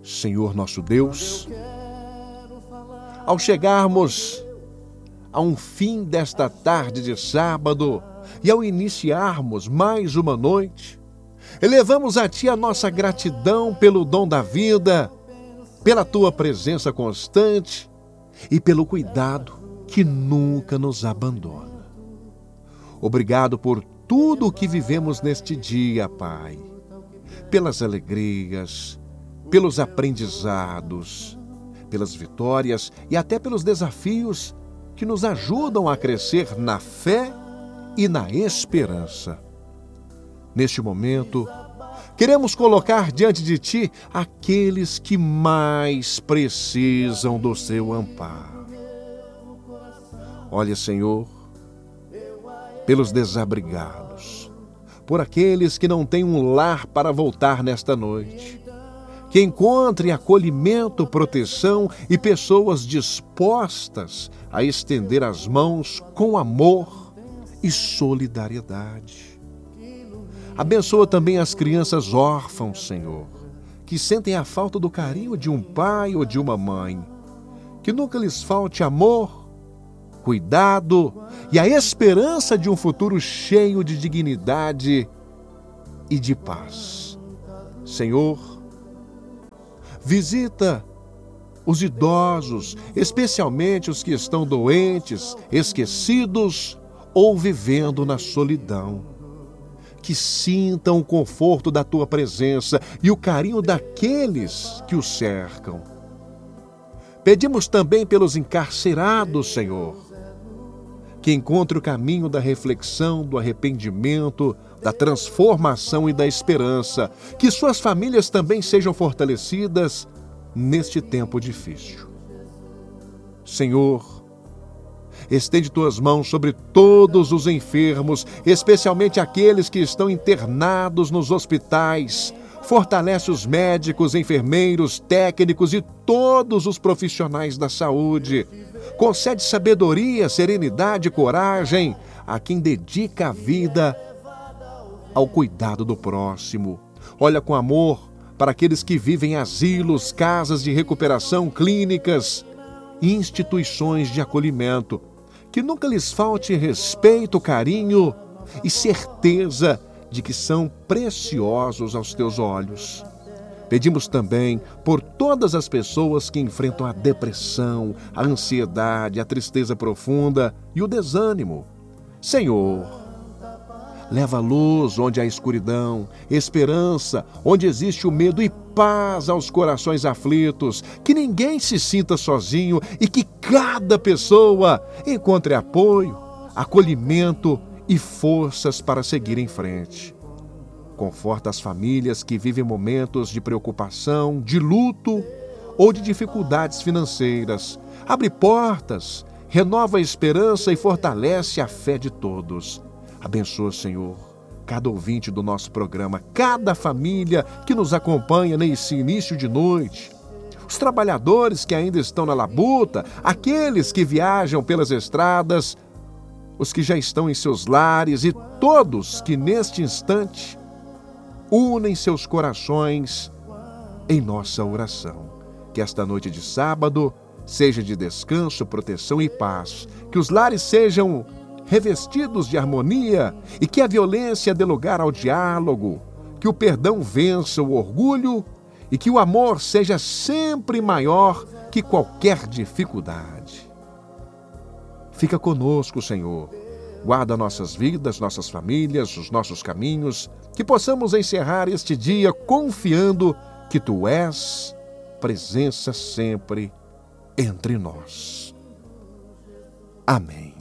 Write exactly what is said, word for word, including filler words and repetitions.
Senhor nosso Deus, ao chegarmos a um fim desta tarde de sábado e ao iniciarmos mais uma noite, elevamos a Ti a nossa gratidão pelo dom da vida, pela Tua presença constante e pelo cuidado que nunca nos abandona. Obrigado por tudo o que vivemos neste dia, Pai, pelas alegrias, pelos aprendizados, pelas vitórias e até pelos desafios que nos ajudam a crescer na fé e na esperança. Neste momento, queremos colocar diante de Ti aqueles que mais precisam do Seu amparo. Olha, Senhor, pelos desabrigados, por aqueles que não têm um lar para voltar nesta noite, que encontre acolhimento, proteção e pessoas dispostas a estender as mãos com amor e solidariedade. Abençoa também as crianças órfãos, Senhor, que sentem a falta do carinho de um pai ou de uma mãe. Que nunca lhes falte amor, cuidado e a esperança de um futuro cheio de dignidade e de paz. Senhor, visita os idosos, especialmente os que estão doentes, esquecidos ou vivendo na solidão. Que sintam o conforto da Tua presença e o carinho daqueles que os cercam. Pedimos também pelos encarcerados, Senhor, que encontre o caminho da reflexão, do arrependimento, da transformação e da esperança, que suas famílias também sejam fortalecidas neste tempo difícil. Senhor, estende Tuas mãos sobre todos os enfermos, especialmente aqueles que estão internados nos hospitais. Fortalece os médicos, enfermeiros, técnicos e todos os profissionais da saúde. Concede sabedoria, serenidade e coragem a quem dedica a vida ao cuidado do próximo. Olha com amor para aqueles que vivem em asilos, casas de recuperação, clínicas e instituições de acolhimento. Que nunca lhes falte respeito, carinho e certeza de que são preciosos aos Teus olhos. Pedimos também por todas as pessoas que enfrentam a depressão, a ansiedade, a tristeza profunda e o desânimo. Senhor, leva luz onde há escuridão, esperança onde existe o medo e paz aos corações aflitos. Que ninguém se sinta sozinho e que cada pessoa encontre apoio, acolhimento e forças para seguir em frente. Conforta as famílias que vivem momentos de preocupação, de luto ou de dificuldades financeiras. Abre portas, renova a esperança e fortalece a fé de todos. Abençoa, Senhor, cada ouvinte do nosso programa, cada família que nos acompanha nesse início de noite, os trabalhadores que ainda estão na labuta, aqueles que viajam pelas estradas, os que já estão em seus lares e todos que neste instante unem seus corações em nossa oração. Que esta noite de sábado seja de descanso, proteção e paz. Que os lares sejam revestidos de harmonia e que a violência dê lugar ao diálogo. Que o perdão vença o orgulho e que o amor seja sempre maior que qualquer dificuldade. Fica conosco, Senhor. Guarda nossas vidas, nossas famílias, os nossos caminhos, que possamos encerrar este dia confiando que Tu és presença sempre entre nós. Amém.